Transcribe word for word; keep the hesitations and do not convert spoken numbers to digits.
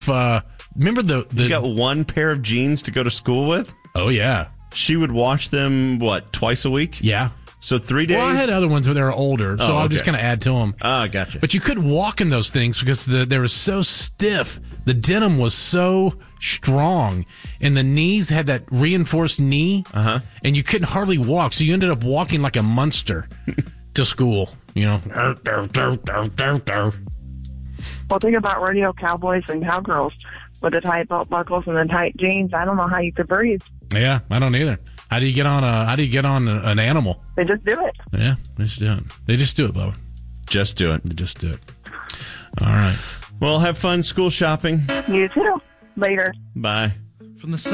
Uh, remember the, the... You got one pair of jeans to go to school with? Oh, yeah. She would wash them, what, twice a week? Yeah. So three days? Well, I had other ones where they were older, so oh, I'll okay. just kind of add to them. Ah, gotcha. But you couldn't walk in those things because the, they were so stiff. The denim was so strong, and the knees had that reinforced knee, uh-huh. and you couldn't hardly walk, so you ended up walking like a monster to school, you know. Well, think about rodeo cowboys and cowgirls with the tight belt buckles and the tight jeans. I don't know how you could breathe. Yeah, I don't either. How do you get on a? How do you get on a, an animal? They just do it. Yeah, they just do it. They just do it, Bubba. Just do it. They just do it. All right. Well, have fun school shopping. You too. Later. Bye. From the